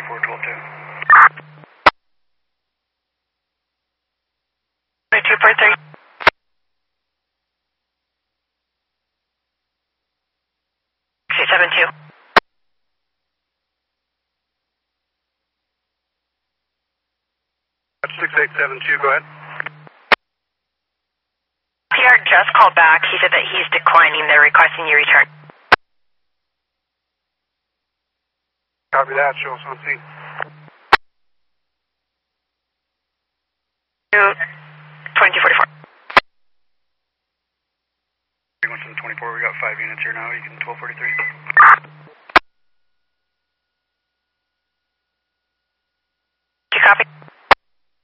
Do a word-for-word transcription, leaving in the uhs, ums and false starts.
four, twelve two. two four three. two seven two. six eight seven two, go ahead. P R just called back. He said that he's declining. They're requesting you return. Copy that, show us on scene. twenty-two forty-four. We went from twenty-four, we got five units here now, you can twelve forty-three.